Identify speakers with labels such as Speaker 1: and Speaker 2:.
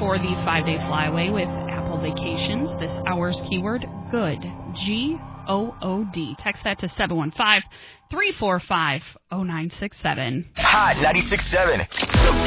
Speaker 1: for the 5-day flyaway with Apple Vacations. This hour's keyword, good. GOOD. Text that to 715-345-0967.
Speaker 2: Hot 96.7.